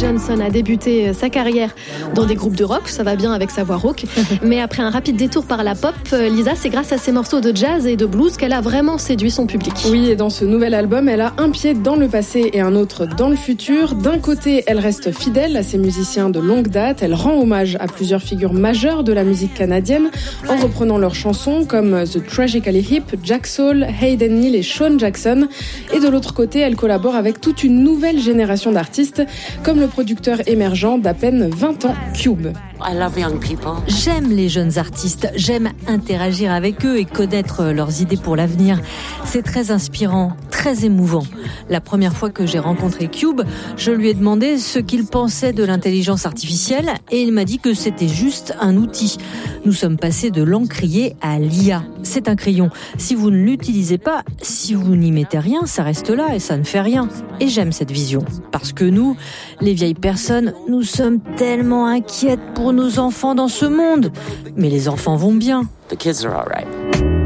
Johnson a débuté sa carrière dans des groupes de rock, ça va bien avec sa voix rauque. Mais après un rapide détour par la pop, Lisa, c'est grâce à ses morceaux de jazz et de blues qu'elle a vraiment séduit son public. Oui, et dans ce nouvel album, elle a un pied dans le passé et un autre dans le futur. D'un côté, elle reste fidèle à ses musiciens de longue date. Elle rend hommage à plusieurs figures majeures de la musique canadienne en reprenant leurs chansons comme The Tragically Hip, Jack Soul, Hayden Neal et Sean Jackson. Et de l'autre côté, elle collabore avec toute une nouvelle génération d'artistes comme le producteur émergent d'à peine 20 ans, Cube. J'aime les jeunes artistes, j'aime interagir avec eux et connaître leurs idées pour l'avenir. C'est très inspirant, très émouvant. La première fois que j'ai rencontré Cube, je lui ai demandé ce qu'il pensait de l'intelligence artificielle et il m'a dit que c'était juste un outil. Nous sommes passés de l'encrier à l'IA. C'est un crayon. Si vous ne l'utilisez pas, si vous n'y mettez rien, ça reste là et ça ne fait rien. Et j'aime cette vision. Parce que nous, les vieilles personnes, nous sommes tellement inquiètes pour nos enfants dans ce monde. Mais les enfants vont bien.